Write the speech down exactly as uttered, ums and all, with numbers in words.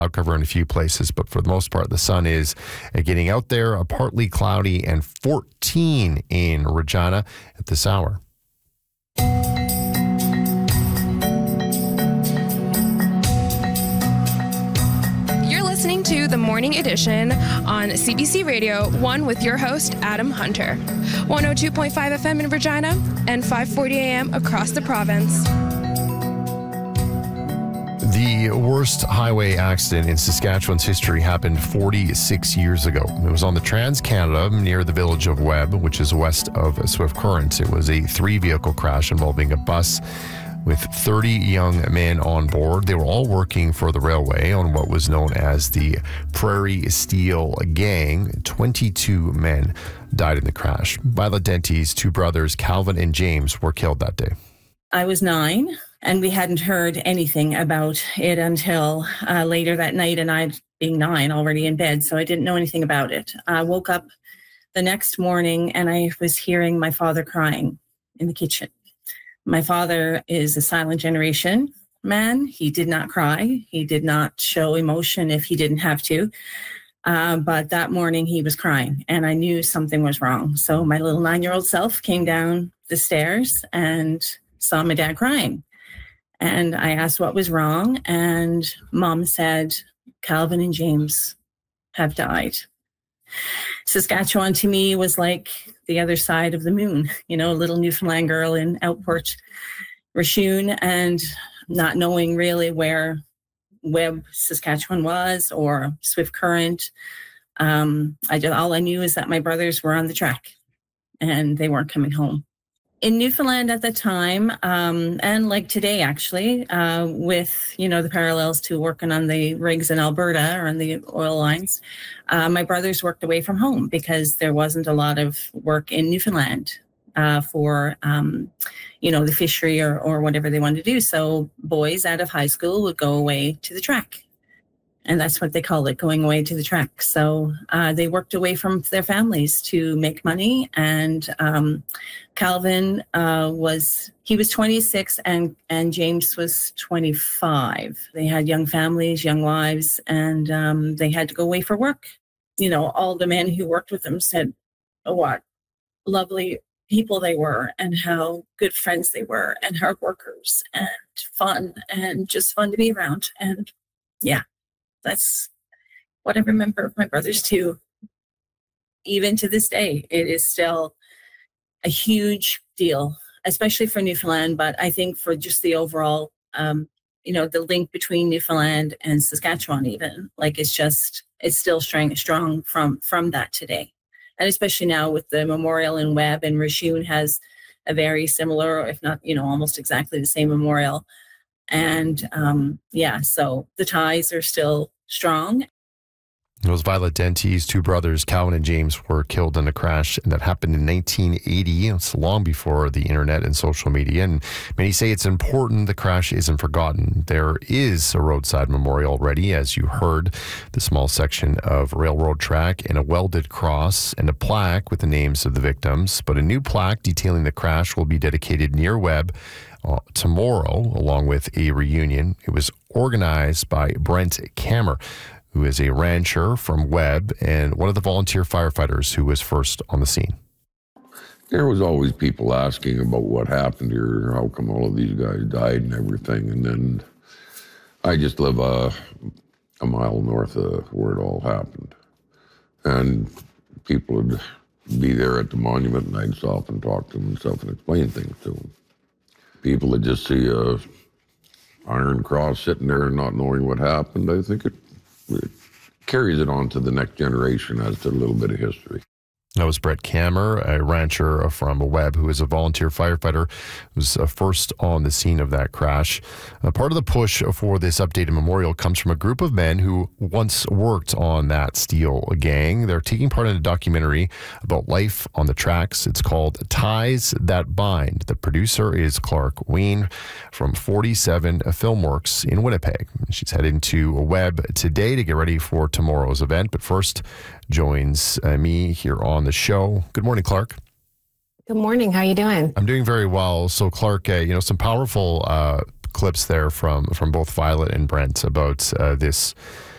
Cloud cover in a few places, but for the most part, the sun is uh, getting out there. Uh, partly cloudy and fourteen in Regina at this hour. You're listening to the Morning Edition on C B C Radio one with your host, Adam Hunter. one oh two point five F M in Regina and five forty A M across the province. The worst highway accident in Saskatchewan's history happened forty-six years ago. It was on the Trans-Canada near the village of Webb, which is west of Swift Current. It was a three-vehicle crash involving a bus with thirty young men on board. They were all working for the railway on what was known as the Prairie Steel Gang. twenty-two men died in the crash. Violet Denty's two brothers, Calvin and James, were killed that day. I was nine, and we hadn't heard anything about it until uh, later that night, and I, being nine, already in bed, so I didn't know anything about it. I woke up the next morning, and I was hearing my father crying in the kitchen. My father is a silent generation man. He did not cry. He did not show emotion if he didn't have to. Uh, but that morning he was crying, and I knew something was wrong. So my little nine-year-old self came down the stairs and saw my dad crying. And I asked what was wrong, and Mom said, Calvin and James have died. Saskatchewan to me was like the other side of the moon, you know, a little Newfoundland girl in Outport, Rachune, and not knowing really where Webb, Saskatchewan was or Swift Current. Um, I just, all I knew is that my brothers were on the track and they weren't coming home. In Newfoundland at the time, um, and like today actually, uh, with, you know, the parallels to working on the rigs in Alberta or on the oil lines, uh, my brothers worked away from home because there wasn't a lot of work in Newfoundland uh, for, um, you know, the fishery or, or whatever they wanted to do. So boys out of high school would go away to the track. And that's what they call it, going away to the track. So uh, they worked away from their families to make money. And um, Calvin uh, was, he was twenty-six and, and James was twenty-five. They had young families, young wives, and um, they had to go away for work. You know, all the men who worked with them said, oh, what lovely people they were and how good friends they were and hard workers and fun and just fun to be around. And yeah. That's what I remember of my brothers too. Even to this day, it is still a huge deal, especially for Newfoundland, but I think for just the overall, um, you know, the link between Newfoundland and Saskatchewan even, like it's just, it's still strong, strong from, from that today. And especially now with the memorial in Webb, and Rachune has a very similar, if not, you know, almost exactly the same memorial. And um, yeah, so the ties are still strong. It was Violet Denty's two brothers, Calvin and James, were killed in a crash, and that happened in nineteen eighty. It's long before the internet and social media. And many say it's important the crash isn't forgotten. There is a roadside memorial already, as you heard, the small section of railroad track and a welded cross and a plaque with the names of the victims. But a new plaque detailing the crash will be dedicated near Webb Uh, tomorrow, along with a reunion. It was organized by Brent Kammer, who is a rancher from Webb and one of the volunteer firefighters who was first on the scene. There was always people asking about what happened here, how come all of these guys died and everything. And then I just live a, a mile north of where it all happened. And people would be there at the monument, and I'd stop and talk to them and stuff and explain things to them. People that just see a iron cross sitting there and not knowing what happened, I think it, it carries it on to the next generation as to a little bit of history. That was Brett Kammer, a rancher from Webb, who is a volunteer firefighter, who was uh, first on the scene of that crash. Uh, part of the push for this updated memorial comes from a group of men who once worked on that steel gang. They're taking part in a documentary about life on the tracks. It's called Ties That Bind. The producer is Clark Ween from forty-seven Filmworks in Winnipeg. She's heading to Webb today to get ready for tomorrow's event. But first, joins uh, me here on the show. Good morning, Clark. Good morning. How are you doing? I'm doing very well. So, Clark, uh, you know, some powerful uh, clips there from from both Violet and Brent about uh, this